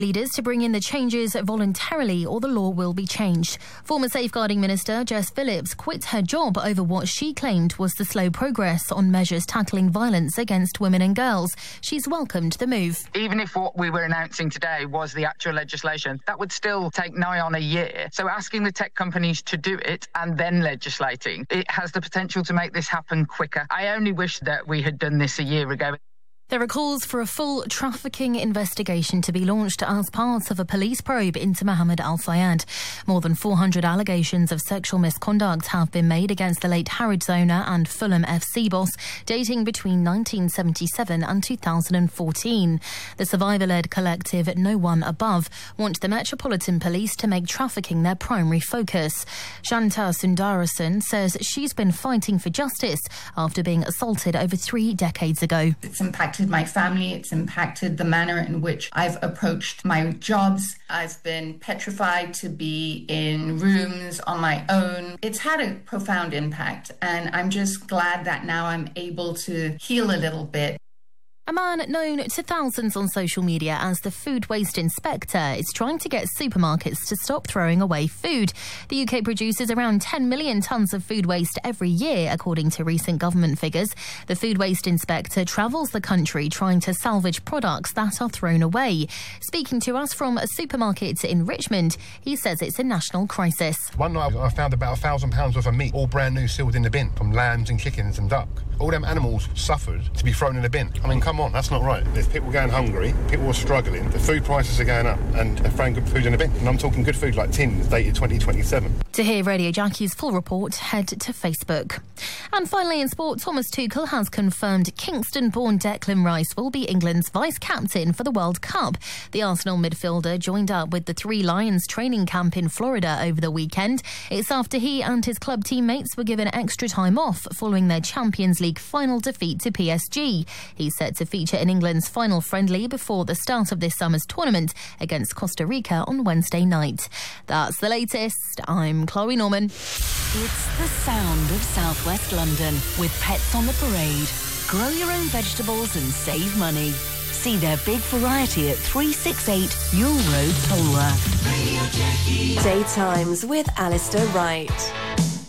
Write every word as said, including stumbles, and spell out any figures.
leaders to bring in the changes voluntarily or the law will be changed. Former Safeguarding Minister Jess Phillips quit her job over what she claimed was the slow progress on measures tackling violence against women and girls. She's welcomed the move. Even if what we were announcing today was the actual legislation, that would still take nigh on a year. So asking the tech companies to do it and then legislating, it has the potential to make this happen quicker. I only wish that we had done this a year ago. There are calls for a full trafficking investigation to be launched as part of a police probe into Mohammed Al-Fayed. More than four hundred allegations of sexual misconduct have been made against the late Harrods owner and Fulham F C boss, dating between nineteen seventy-seven and two thousand fourteen. The survivor-led collective No One Above want the Metropolitan Police to make trafficking their primary focus. Shanta Sundarasan says she's been fighting for justice after being assaulted over three decades ago. It's impacted my family, it's impacted the manner in which I've approached my jobs. I've been petrified to be in rooms on my own. It's had a profound impact, and I'm just glad that now I'm able to heal a little bit. A man known to thousands on social media as the Food Waste Inspector is trying to get supermarkets to stop throwing away food. The U K produces around ten million tonnes of food waste every year, according to recent government figures. The Food Waste Inspector travels the country trying to salvage products that are thrown away. Speaking to us from a supermarket in Richmond, he says it's a national crisis. One night I found about a thousand pounds worth of meat, all brand new, sealed in the bin, from lambs and chickens and duck. All them animals suffered to be thrown in the bin. I mean, come on, that's not right. There's people going hungry, people are struggling, the food prices are going up, and they're throwing good food in the bin. And I'm talking good food like tins dated twenty twenty-seven. To hear Radio Jackie's full report, head to Facebook. And finally in sport, Thomas Tuchel has confirmed Kingston-born Declan Rice will be England's vice-captain for the World Cup. The Arsenal midfielder joined up with the Three Lions training camp in Florida over the weekend. It's after he and his club teammates were given extra time off following their Champions League final defeat to P S G. He's set to feature in England's final friendly before the start of this summer's tournament against Costa Rica on Wednesday night. That's the latest. I'm Chloe Norman. It's the sound of southwest London with Pets on the Parade. Grow your own vegetables and save money. See their big variety at three sixty-eight Yule Road, Tolworth. Daytimes with Alistair Wright.